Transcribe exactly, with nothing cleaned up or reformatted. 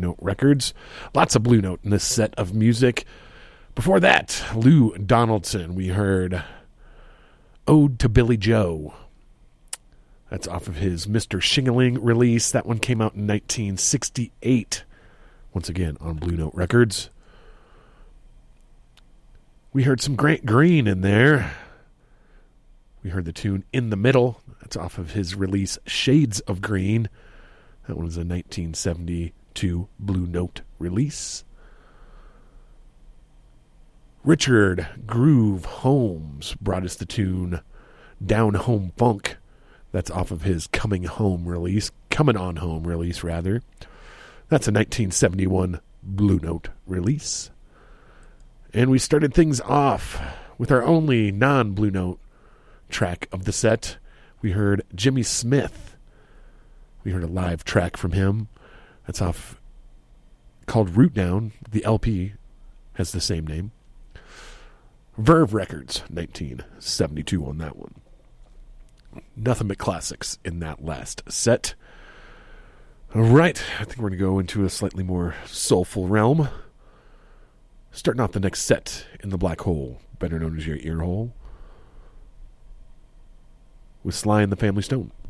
Note Records. Lots of Blue Note in this set of music. Before that, Lou Donaldson, we heard Ode to Billy Joe. That's off of his Mister Shingling release. That one came out in nineteen sixty-eight. Once again, on Blue Note Records. We heard some Grant Green in there. We heard the tune In the Middle. That's off of his release Shades of Green. That one was a nineteen seventy-two Blue Note release. Richard Groove Holmes brought us the tune Down Home Funk. That's off of his Coming Home release. Coming On Home release, rather. That's a nineteen seventy-one Blue Note release. And we started things off with our only non-Blue Note track of the set. We heard Jimmy Smith. We heard a live track from him. That's off, called Root Down. The L P has the same name. Verve Records, nineteen seventy-two on that one. Nothing but classics in that last set. All right, I think we're going to go into a slightly more soulful realm. Starting off the next set in the Black Hole, better known as your ear hole, with Sly and the Family Stone.